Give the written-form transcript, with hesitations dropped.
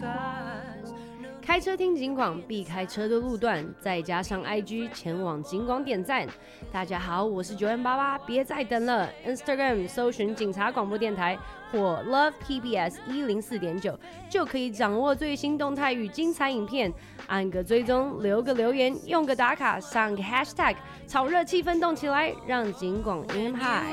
开车听警广，避开车的路段，再加上 IG 前往警广点赞。大家好，我是9N88，别再等了 ！Instagram 搜寻警察广播电台或 Love PBS 104.9，就可以掌握最新动态与精彩影片。按个追踪，留个留言，用个打卡，上个 Hashtag， 炒热气氛动起来，让警广音嗨！